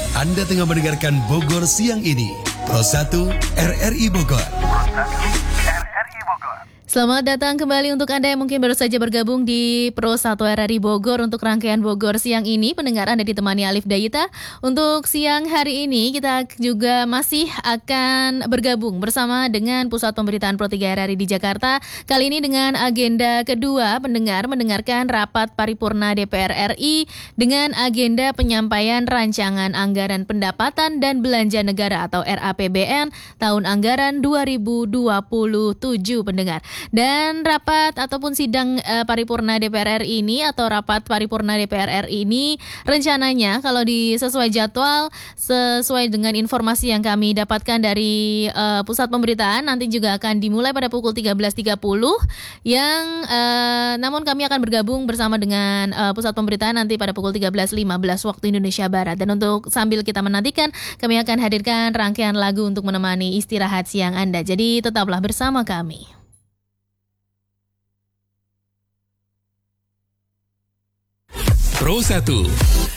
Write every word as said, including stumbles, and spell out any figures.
Anda tengah mendengarkan Bogor Siang ini. Pro satu R R I Bogor. Selamat datang kembali untuk Anda yang mungkin baru saja bergabung di Pro satu R R I Bogor untuk rangkaian Bogor Siang ini. Pendengar Anda ditemani Alif Dayita. Untuk siang hari ini kita juga masih akan bergabung bersama dengan Pusat Pemberitaan Pro tiga R R I di Jakarta. Kali ini dengan agenda kedua, pendengar mendengarkan rapat paripurna D P R R I dengan agenda penyampaian rancangan anggaran pendapatan dan belanja negara atau R A P B N tahun anggaran dua ribu dua puluh tujuh, pendengar. Dan rapat ataupun sidang uh, paripurna D P R R I ini atau rapat paripurna D P R R I ini rencananya kalau di sesuai jadwal, sesuai dengan informasi yang kami dapatkan dari uh, Pusat Pemberitaan, nanti juga akan dimulai pada pukul tiga belas tiga puluh yang uh, namun kami akan bergabung bersama dengan uh, Pusat Pemberitaan nanti pada pukul tiga belas lima belas waktu Indonesia Barat. Dan untuk sambil kita menantikan, kami akan hadirkan rangkaian lagu untuk menemani istirahat siang Anda. Jadi tetaplah bersama kami. Pro satu